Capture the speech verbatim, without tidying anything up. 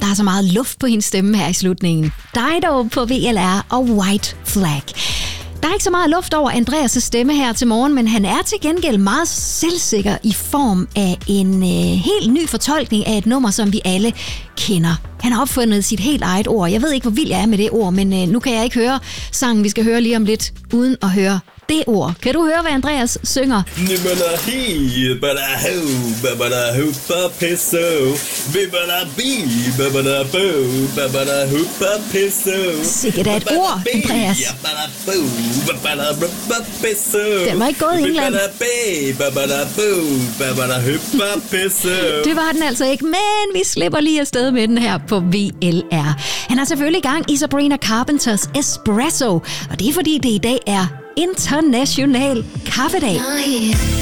der er så meget luft på hendes stemme her i slutningen. Dido på V L R og White Flag. Der er ikke så meget luft over Andreas' stemme her til morgen, men han er til gengæld meget selvsikker i form af en øh, helt ny fortolkning af et nummer, som vi alle kender. Han har opfundet sit helt eget ord. Jeg ved ikke, hvor vild jeg er med det ord, men øh, nu kan jeg ikke høre sangen, vi skal høre lige om lidt, uden at høre det ord. Kan du høre, hvad Andreas synger? Sikkert er et ord, Andreas. Den var ikke gået i England. Det var den altså ikke, men vi slipper lige afsted med den her på V L R. Han er selvfølgelig i gang i Sabrina Carpenters Espresso, og det er fordi, det i dag er International Kaffedag.